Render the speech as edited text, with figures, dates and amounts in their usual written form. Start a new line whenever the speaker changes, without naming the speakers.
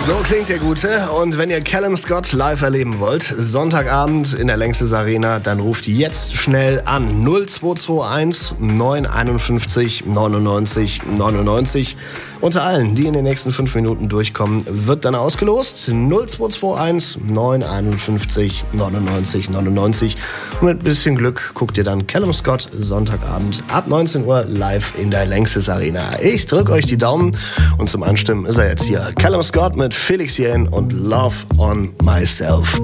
So klingt der Gute. Und wenn ihr Callum Scott live erleben wollt, Sonntagabend in der Längstes Arena, dann ruft jetzt schnell an. 0221 951 99 99. Unter allen, die in den nächsten 5 Minuten durchkommen, wird dann ausgelost. 0221 951 99 99. Und mit ein bisschen Glück guckt ihr dann Callum Scott Sonntagabend ab 19 Uhr live in der Längstes Arena. Ich drücke euch die Daumen und zum Anstimmen ist er jetzt hier. Callum Scott mit Felix Jähn und Love on Myself.